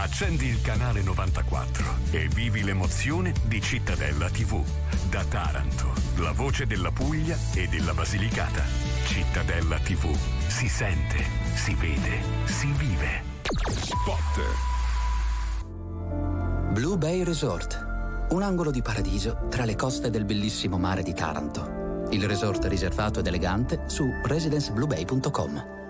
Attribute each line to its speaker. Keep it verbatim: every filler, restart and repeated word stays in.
Speaker 1: Accendi il canale novantaquattro e vivi l'emozione di Cittadella tivù. Da Taranto, la voce della Puglia e della Basilicata. Cittadella tivù. Si sente, si vede, si vive. Spot.
Speaker 2: Blue Bay Resort. Un angolo di paradiso tra le coste del bellissimo mare di Taranto. Il resort riservato ed elegante su residenceblubay punto com.